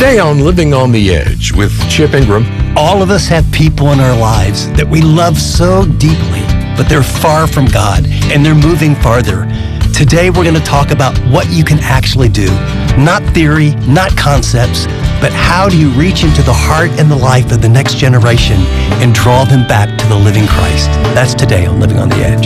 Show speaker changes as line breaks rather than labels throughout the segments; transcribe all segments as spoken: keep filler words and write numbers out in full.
Today on Living on the Edge with Chip Ingram.
All of us have people in our lives that we love so deeply, but they're far from God and they're moving farther. Today we're going to talk about what you can actually do. Not theory, not concepts, but how do you reach into the heart and the life of the next generation and draw them back to the living Christ. That's today on Living on the Edge.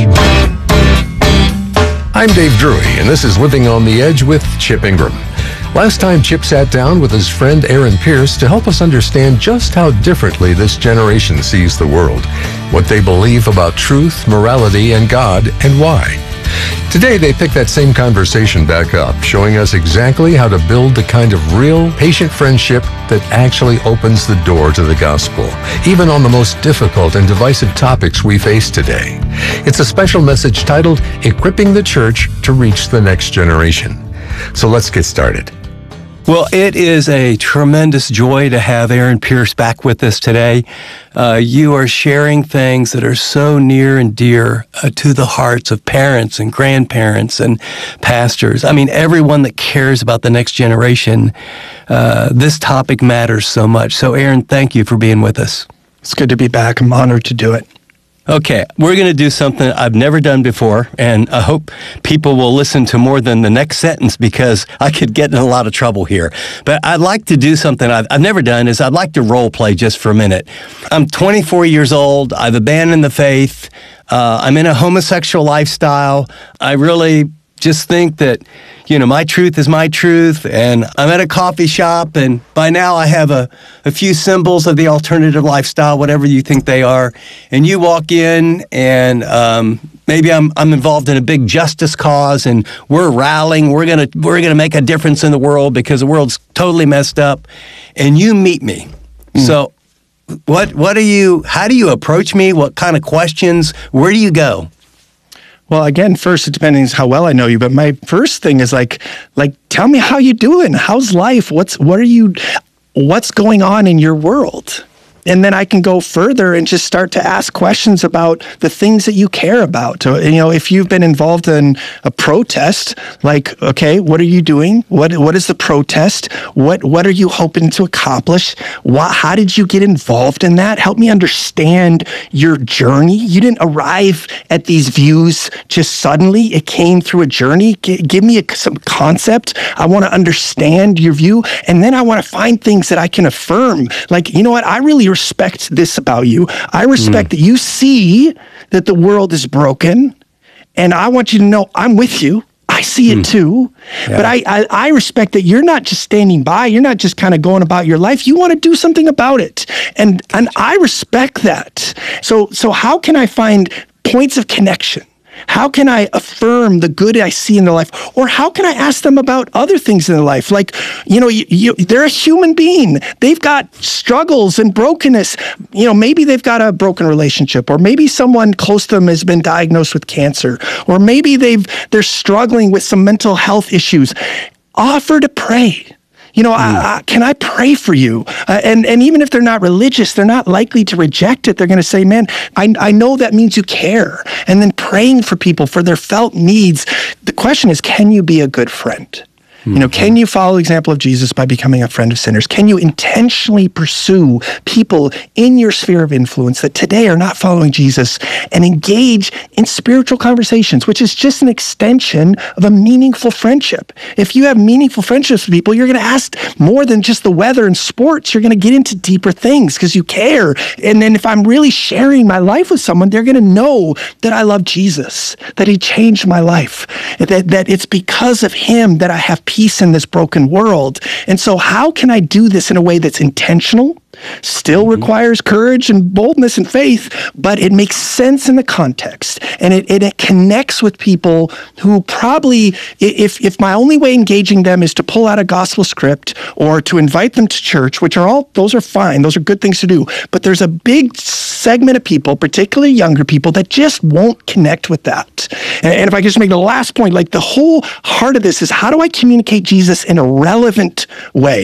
I'm Dave Drury, and this is Living on the Edge with Chip Ingram. Last time, Chip sat down with his friend Aaron Pierce to help us understand just how differently this generation sees the world, what they believe about truth, morality, and God, and why. Today, they pick that same conversation back up, showing us exactly how to build the kind of real, patient friendship that actually opens the door to the gospel, even on the most difficult and divisive topics we face today. It's a special message titled, Equipping the Church to Reach the Next Generation. So let's get started.
Well, it is a tremendous joy to have Aaron Pierce back with us today. Uh, you are sharing things that are so near and dear uh, to the hearts of parents and grandparents and pastors. I mean, everyone that cares about the next generation. Uh, this topic matters so much. So, Aaron, thank you for being with us.
It's good to be back. I'm honored to do it.
Okay, we're going to do something I've never done before, and I hope people will listen to more than the next sentence because I could get in a lot of trouble here. But I'd like to do something I've, I've never done is I'd like to role play just for a minute. I'm twenty-four years old. I've abandoned the faith. Uh, I'm in a homosexual lifestyle. I really just think that, you know, my truth is my truth, and I'm at a coffee shop, and by now I have a, a few symbols of the alternative lifestyle, whatever you think they are, and you walk in, and um, maybe I'm I'm involved in a big justice cause, and we're rallying, we're gonna we're gonna make a difference in the world because the world's totally messed up, and you meet me. Mm. So, what what do you? How do you approach me? What kind of questions? Where do you go?
Well, again, first, it depends how well I know you, but my first thing is like, like, tell me how you doing? How's life? What's, what are you, what's going on in your world? And then I can go further and just start to ask questions about the things that you care about. So, you know, if you've been involved in a protest, like, okay, what are you doing? What What is the protest? What What are you hoping to accomplish? What, how did you get involved in that? Help me understand your journey. You didn't arrive at these views just suddenly. It came through a journey. G- give me a, some concept. I want to understand your view. And then I want to find things that I can affirm. Like, you know what? I really respect this about you. I respect mm. that you see that the world is broken, and I want you to know I'm with you. I see it mm. too. Yeah. But I, I, I respect that you're not just standing by. You're not just kind of going about your life. You want to do something about it. And and I respect that. So so how can I find points of connection? How can I affirm the good I see in their life? Or how can I ask them about other things in their life? Like, you know, you, you, they're a human being. They've got struggles and brokenness. You know, maybe they've got a broken relationship, or maybe someone close to them has been diagnosed with cancer, or maybe they've they're struggling with some mental health issues. Offer to pray. You know, mm. I, I, can I pray for you? Uh, and, and even if they're not religious, they're not likely to reject it. They're going to say, man, I, I know that means you care. And then praying for people for their felt needs. The question is, can you be a good friend? You know, can you follow the example of Jesus by becoming a friend of sinners? Can you intentionally pursue people in your sphere of influence that today are not following Jesus and engage in spiritual conversations, which is just an extension of a meaningful friendship? If you have meaningful friendships with people, you're going to ask more than just the weather and sports. You're going to get into deeper things because you care. And then if I'm really sharing my life with someone, they're going to know that I love Jesus, that he changed my life, that, that it's because of him that I have peace peace in this broken world. And so how can I do this in a way that's intentional, still mm-hmm. requires courage and boldness and faith, but it makes sense in the context, and it, it, it connects with people who probably, if if my only way engaging them is to pull out a gospel script or to invite them to church, which are all, those are fine, those are good things to do, but there's a big segment of people, particularly younger people, that just won't connect with that. And, and if I could just make the last point, like the whole heart of this is, how do I communicate Jesus in a relevant way?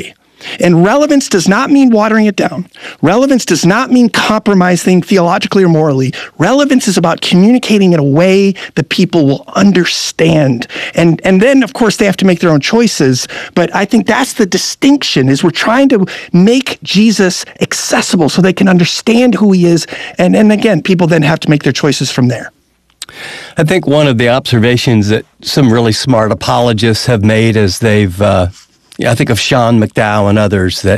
And relevance does not mean watering it down. Relevance does not mean compromising theologically or morally. Relevance is about communicating in a way that people will understand. And and then, of course, they have to make their own choices. But I think that's the distinction, is we're trying to make Jesus accessible so they can understand who he is. And, and again, people then have to make their choices from there.
I think one of the observations that some really smart apologists have made as they've uh, Yeah, I think of Sean McDowell and others that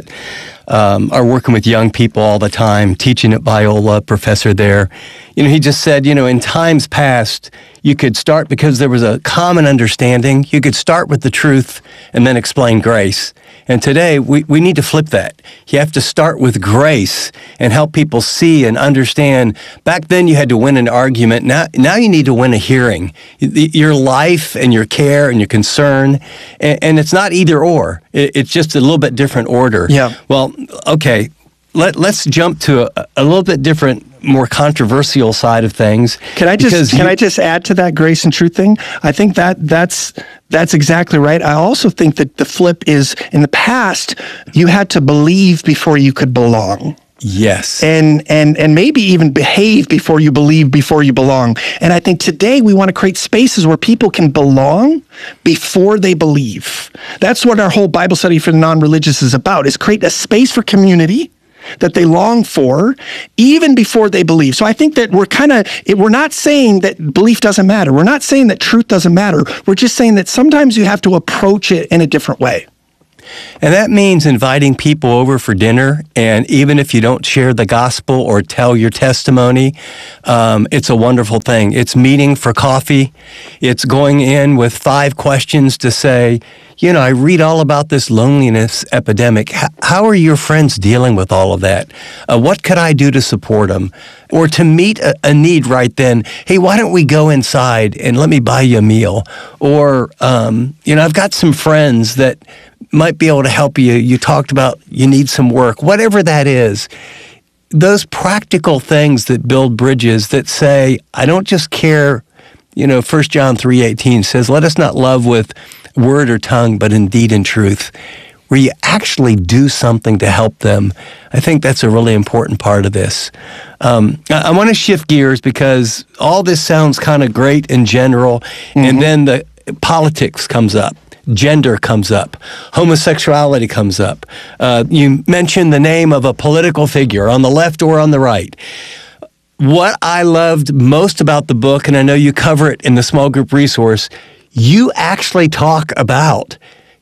um, are working with young people all the time, teaching at Biola, professor there. You know, he just said, you know, in times past, you could start because there was a common understanding. You could start with the truth and then explain grace. And today, we, we need to flip that. You have to start with grace and help people see and understand. Back then, you had to win an argument. Now, now you need to win a hearing. Your life and your care and your concern. And, and it's not either or. It, it's just a little bit different order.
Yeah.
Well, okay. Let, let's jump to a, a little bit different, more controversial side of things.
Can I just can
you,
I just add to that grace and truth thing? I think that that's that's exactly right. I also think that the flip is, in the past, you had to believe before you could belong.
Yes.
And and and maybe even behave before you believe, before you belong. And I think today we want to create spaces where people can belong before they believe. That's what our whole Bible study for the non-religious is about, is create a space for community that they long for, even before they believe. So I think that we're kind of, we're not saying that belief doesn't matter. We're not saying that truth doesn't matter. We're just saying that sometimes you have to approach it in a different way.
And that means inviting people over for dinner, and even if you don't share the gospel or tell your testimony, um, it's a wonderful thing. It's meeting for coffee. It's going in with five questions to say, you know, I read all about this loneliness epidemic. H- how are your friends dealing with all of that? Uh, what could I do to support them? Or to meet a, a need right then, hey, why don't we go inside and let me buy you a meal? Or, um, you know, I've got some friends that might be able to help you. You talked about you need some work, whatever that is. Those practical things that build bridges that say, I don't just care. You know, First John three eighteen says, let us not love with word or tongue, but in deed and truth, where you actually do something to help them. I think that's a really important part of this. Um, I, I want to shift gears because all this sounds kind of great in general, mm-hmm. and then the politics comes up. Gender comes up. Homosexuality comes up. Uh, you mentioned the name of a political figure on the left or on the right. What I loved most about the book, and I know you cover it in the small group resource, you actually talk about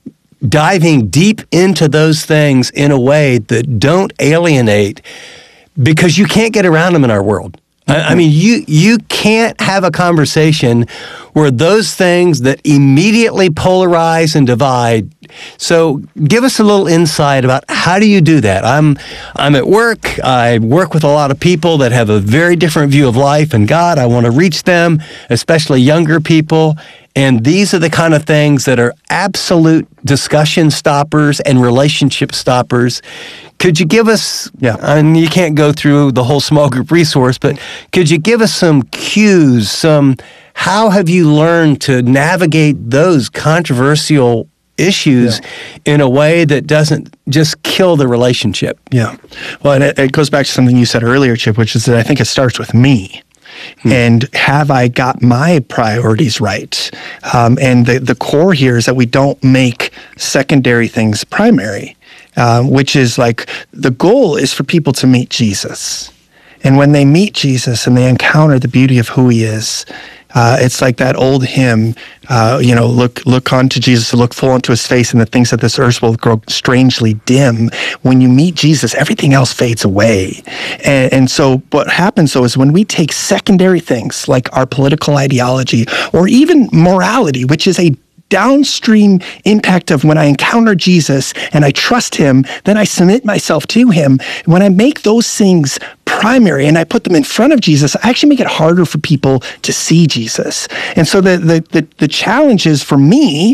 diving deep into those things in a way that don't alienate, because you can't get around them in our world. I mean, you you can't have a conversation where those things that immediately polarize and divide. So give us a little insight about how do you do that? I'm I'm at work. I work with a lot of people that have a very different view of life and God. I want to reach them, especially younger people. And these are the kind of things that are absolute discussion stoppers and relationship stoppers. Could you give us, yeah. and you can't go through the whole small group resource, but could you give us some cues, some, how have you learned to navigate those controversial issues yeah. in a way that doesn't just kill the relationship?
Yeah. Well, and it, it goes back to something you said earlier, Chip, which is that I think it starts with me. Hmm. And have I got my priorities right? Um, and the, the core here is that we don't make secondary things primary, uh, which is like the goal is for people to meet Jesus. And when they meet Jesus and they encounter the beauty of who he is, Uh, it's like that old hymn, uh, you know, look look unto Jesus, look full into his face, and the things of this earth will grow strangely dim. When you meet Jesus, everything else fades away. And, and so what happens, though, is when we take secondary things like our political ideology or even morality, which is a downstream impact of when I encounter Jesus and I trust him, then I submit myself to him. When I make those things primary and I put them in front of Jesus, I actually make it harder for people to see Jesus. And so the the the, the challenge is for me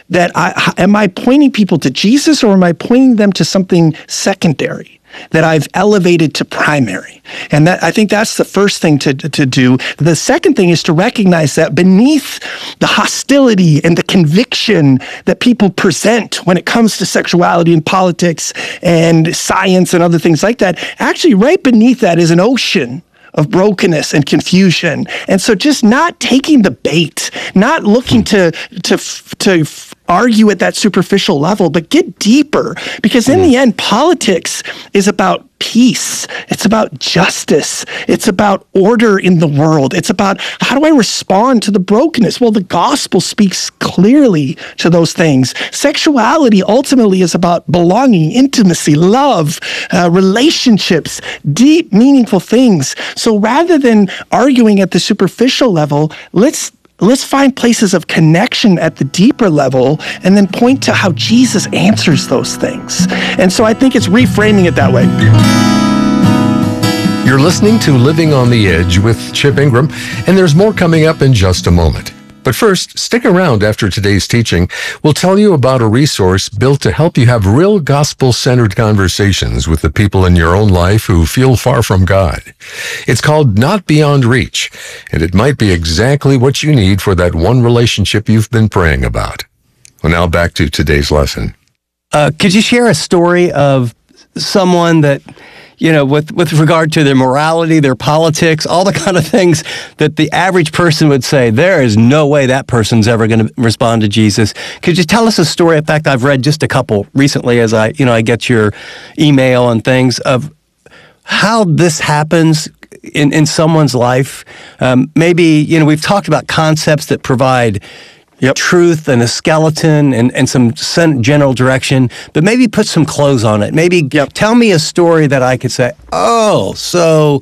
that I, am I pointing people to Jesus, or am I pointing them to something secondary that I've elevated to primary? And that, I think that's the first thing to, to do. The second thing is to recognize that beneath the hostility and the conviction that people present when it comes to sexuality and politics and science and other things like that, actually right beneath that is an ocean of brokenness and confusion. And so just not taking the bait, not looking to to to argue at that superficial level, but get deeper, because in the end, politics is about peace. It's about justice. It's about order in the world. It's about, how do I respond to the brokenness? Well, the gospel speaks clearly to those things. Sexuality ultimately is about belonging, intimacy, love, uh, relationships, deep, meaningful things. So rather than arguing at the superficial level, let's Let's find places of connection at the deeper level and then point to how Jesus answers those things. And so I think it's reframing it that way.
You're listening to Living on the Edge with Chip Ingram, and there's more coming up in just a moment. But first, stick around after today's teaching. We'll tell you about a resource built to help you have real gospel-centered conversations with the people in your own life who feel far from God. It's called Not Beyond Reach, and it might be exactly what you need for that one relationship you've been praying about. Well, now back to today's lesson.
Uh, could you share a story of someone that, you know, with, with regard to their morality, their politics, all the kind of things that the average person would say, there is no way that person's ever going to respond to Jesus. Could you tell us a story? In fact, I've read just a couple recently as I, you know, I get your email and things of how this happens in, in someone's life. Um, maybe, you know, we've talked about concepts that provide Yep. truth and a skeleton and, and some general direction, but maybe put some clothes on it. Maybe yep. tell me a story that I could say, oh, so,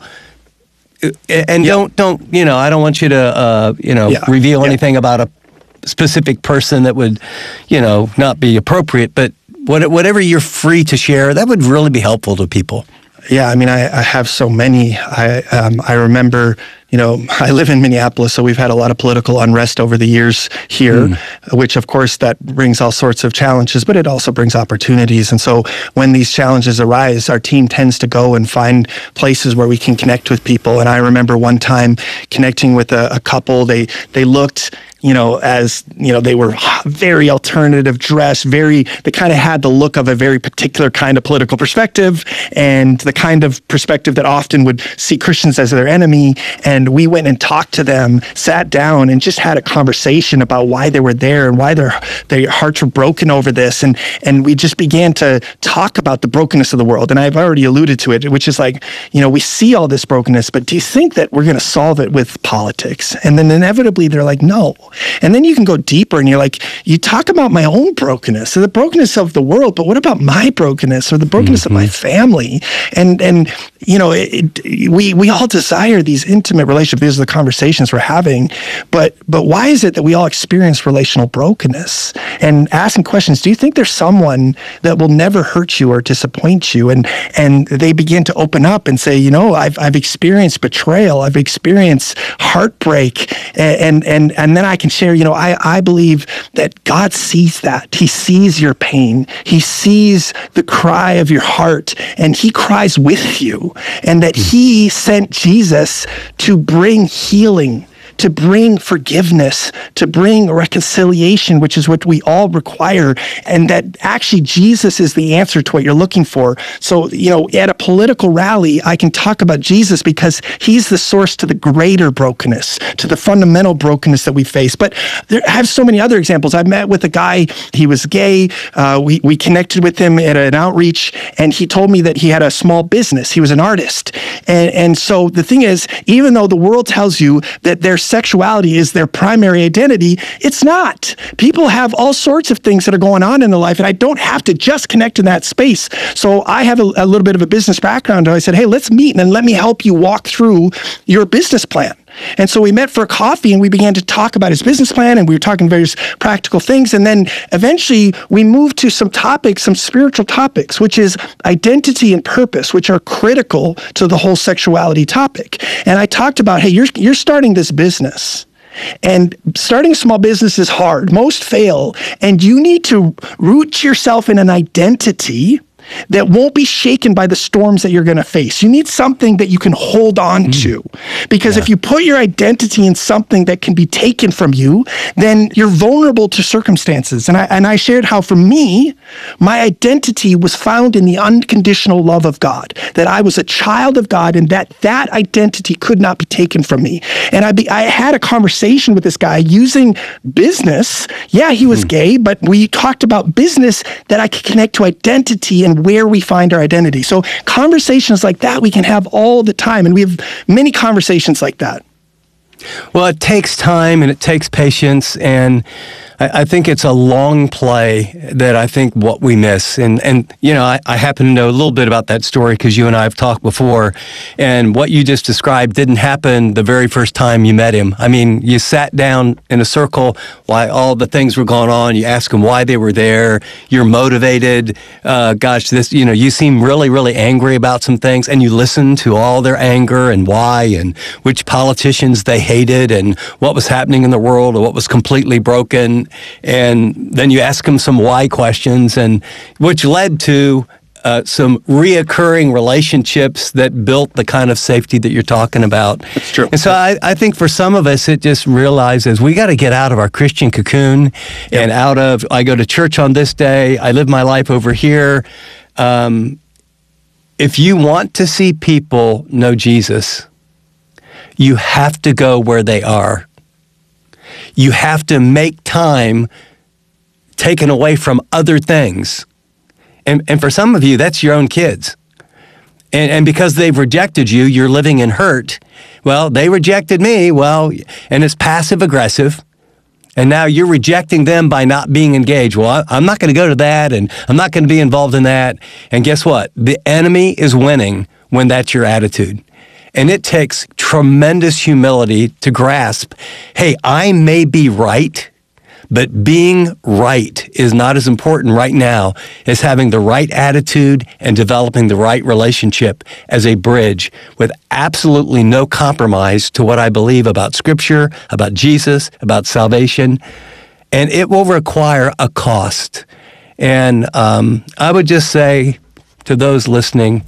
and yep. don't, don't, you know, I don't want you to, uh, you know, yeah. reveal yep. anything about a specific person that would, you know, not be appropriate, but what, whatever you're free to share, that would really be helpful to people.
Yeah, I mean, I, I have so many. I um, I remember, you know, I live in Minneapolis, so we've had a lot of political unrest over the years here, mm. which of course that brings all sorts of challenges, but it also brings opportunities. And so when these challenges arise, our team tends to go and find places where we can connect with people. And I remember one time connecting with a, a couple. They they looked, you know, as, you know, they were very alternative dressed, very, they kind of had the look of a very particular kind of political perspective and the kind of perspective that often would see Christians as their enemy. And we went and talked to them, sat down and just had a conversation about why they were there and why their their hearts were broken over this. And, and we just began to talk about the brokenness of the world. And I've already alluded to it, which is like, you know, we see all this brokenness, but do you think that we're going to solve it with politics? And then inevitably they're like, no. And then you can go deeper and you're like, you talk about my own brokenness, so the brokenness of the world, but what about my brokenness or the brokenness mm-hmm. of my family? And, and you know, it, it, we we all desire these intimate relationships. These are the conversations we're having. But but why is it that we all experience relational brokenness? And asking questions, do you think there's someone that will never hurt you or disappoint you? And and they begin to open up and say, you know, I've I've experienced betrayal. I've experienced heartbreak. And and and then I can share, you know, I, I believe that God sees that. He sees your pain. He sees the cry of your heart, and he cries with you, and that he sent Jesus to bring healing, to bring forgiveness, to bring reconciliation, which is what we all require, and that actually Jesus is the answer to what you're looking for. So, you know, at a political rally, I can talk about Jesus because he's the source to the greater brokenness, to the fundamental brokenness that we face. But there, I have so many other examples. I met with a guy, he was gay. Uh, we, we connected with him at an outreach, and he told me that he had a small business. He was an artist. And, and so the thing is, even though the world tells you that there's sexuality is their primary identity, it's not. People have all sorts of things that are going on in their life, and I don't have to just connect in that space. So I have a, a little bit of a business background, and I said, hey, let's meet, and then let me help you walk through your business plan. And so we met for coffee, and we began to talk about his business plan, and we were talking various practical things. And then eventually we moved to some topics, some spiritual topics, which is identity and purpose, which are critical to the whole sexuality topic. And I talked about, hey, you're you're starting this business. And starting a small business is hard. Most fail. And you need to root yourself in an identity that won't be shaken by the storms that you're going to face. You need something that you can hold on mm. to. Because yeah. if you put your identity in something that can be taken from you, then you're vulnerable to circumstances. And I, and I shared how for me, my identity was found in the unconditional love of God, that I was a child of God and that that identity could not be taken from me. And I, be, I had a conversation with this guy using business. Yeah, he was mm. gay, but we talked about business that I could connect to identity and where we find our identity. So conversations like that we can have all the time, and we have many conversations like that.
Well, it takes time and it takes patience, and I, I think it's a long play that I think what we miss. And, and you know, I, I happen to know a little bit about that story because you and I have talked before, and what you just described didn't happen the very first time you met him. I mean, you sat down in a circle while all the things were going on. You ask them why they were there. You're motivated. Uh, gosh, this, you know, you seem really, really angry about some things, and you listen to all their anger and why and which politicians they hated and what was happening in the world or what was completely broken. And then you ask them some why questions, and which led to uh, some reoccurring relationships that built the kind of safety that you're talking about.
That's true.
And so I, I think for some of us, it just realizes we got to get out of our Christian cocoon yep. and out of, I go to church on this day, I live my life over here. Um, if you want to see people know Jesus, you have to go where they are. You have to make time taken away from other things. And, and for some of you, that's your own kids. And, and because they've rejected you, you're living in hurt. Well, they rejected me. Well, and it's passive aggressive. And now you're rejecting them by not being engaged. Well, I'm not going to go to that, and I'm not going to be involved in that. And guess what? The enemy is winning when that's your attitude. And it takes tremendous humility to grasp, hey, I may be right, but being right is not as important right now as having the right attitude and developing the right relationship as a bridge with absolutely no compromise to what I believe about Scripture, about Jesus, about salvation. And it will require a cost. And um, I would just say to those listening,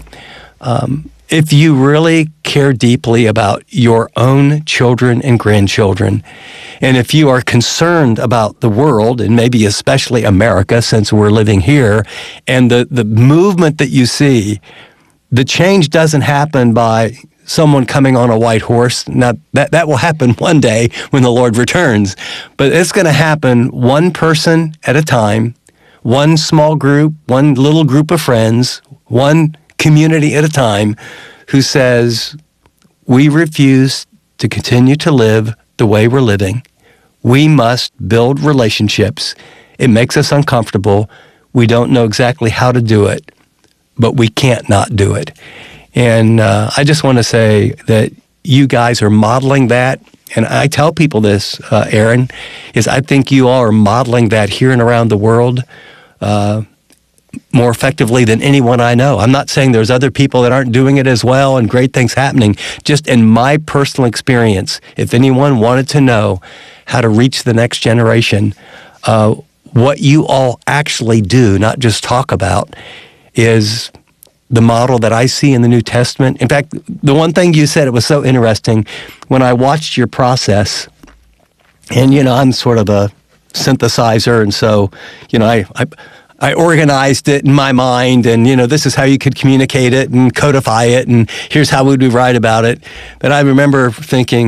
um, if you really care deeply about your own children and grandchildren, and if you are concerned about the world, and maybe especially America, since we're living here, and the, the movement that you see, the change doesn't happen by someone coming on a white horse. Now, that, that will happen one day when the Lord returns, but it's going to happen one person at a time, one small group, one little group of friends, one community at a time, who says, we refuse to continue to live the way we're living. We must build relationships. It makes us uncomfortable. We don't know exactly how to do it, but we can't not do it. And uh, I just want to say that you guys are modeling that. And I tell people this, uh, Aaron, is I think you all are modeling that here and around the world uh, more effectively than anyone I know. I'm not saying there's other people that aren't doing it as well and great things happening. Just in my personal experience, if anyone wanted to know how to reach the next generation, uh, what you all actually do, not just talk about, is the model that I see in the New Testament. In fact, the one thing you said, it was so interesting, when I watched your process, and, you know, I'm sort of a synthesizer, and so, you know, I... I I organized it in my mind, and, you know, this is how you could communicate it and codify it, and here's how we would write about it. But I remember thinking,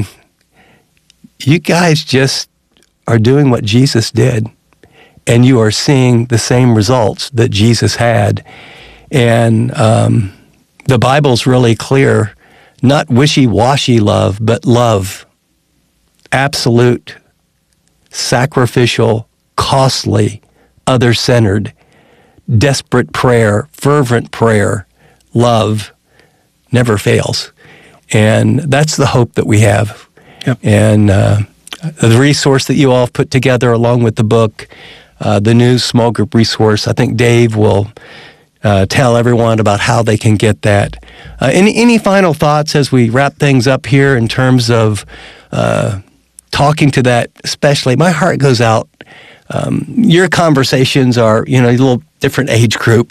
you guys just are doing what Jesus did, and you are seeing the same results that Jesus had. And um, the Bible's really clear, not wishy-washy love, but love, absolute, sacrificial, costly, other-centered, desperate prayer, fervent prayer, love never fails. And that's the hope that we have. Yep. And uh, the resource that you all have put together along with the book, uh, the new small group resource, I think Dave will uh, tell everyone about how they can get that. Uh, any, any final thoughts as we wrap things up here in terms of uh, talking to that, especially, my heart goes out. Um, your conversations are, you know, a little different age group.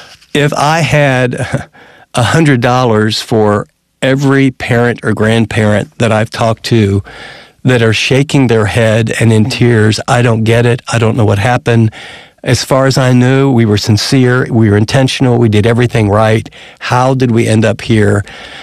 If I had a hundred dollars for every parent or grandparent that I've talked to that are shaking their head and in tears, I don't get it. I don't know what happened. As far as I knew, we were sincere. We were intentional. We did everything right. How did we end up here?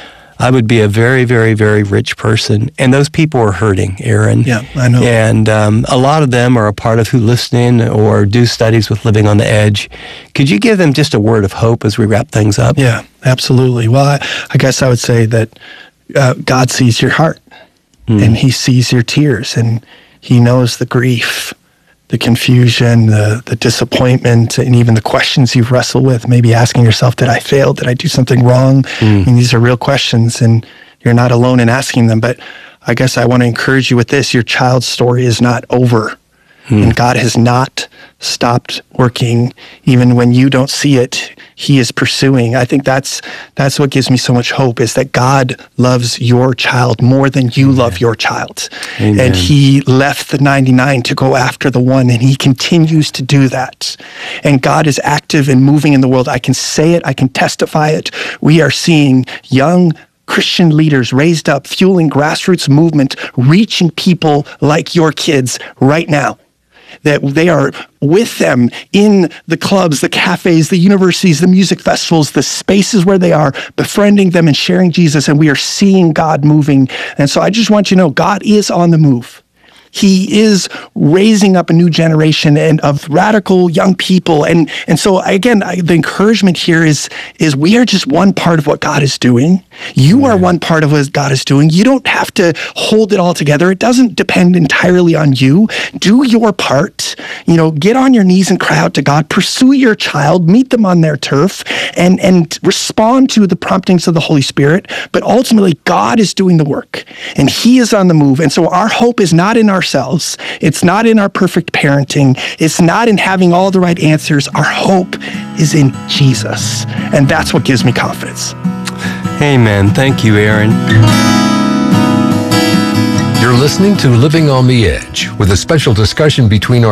I would be a very, very, very rich person. And those people are hurting, Aaron.
Yeah, I know.
And um, a lot of them are a part of who listen or do studies with Living on the Edge. Could you give them just a word of hope as we wrap things up?
Yeah, absolutely. Well, I, I guess I would say that uh, God sees your heart, mm. and he sees your tears, and he knows the grief, the confusion, the, the disappointment, and even the questions you've wrestled with, maybe asking yourself, did I fail? Did I do something wrong? Mm. I mean, these are real questions, and you're not alone in asking them. But I guess I want to encourage you with this. Your child's story is not over, mm. and God has not stopped working. Even when you don't see it, he is pursuing. I think that's that's what gives me so much hope, is that God loves your child more than you Amen. Love your child. Amen. And he left the ninety-nine to go after the one, and he continues to do that. And God is active and moving in the world. I can say it. I can testify it. We are seeing young Christian leaders raised up, fueling grassroots movement, reaching people like your kids right now. That they are with them in the clubs, the cafes, the universities, the music festivals, the spaces where they are, befriending them and sharing Jesus, and we are seeing God moving. And so I just want you to know, God is on the move. He is raising up a new generation and of radical young people. And and so again, I, the encouragement here is, is we are just one part of what God is doing. You yeah. are one part of what God is doing. You don't have to hold it all together. It doesn't depend entirely on you. Do your part. You know, get on your knees and cry out to God. Pursue your child. Meet them on their turf, and, and respond to the promptings of the Holy Spirit. But ultimately, God is doing the work, and he is on the move. And so our hope is not in ourselves. It's not in our perfect parenting. It's not in having all the right answers. Our hope is in Jesus. And that's what gives me confidence.
Amen. Thank you, Aaron.
You're listening to Living on the Edge, with a special discussion between our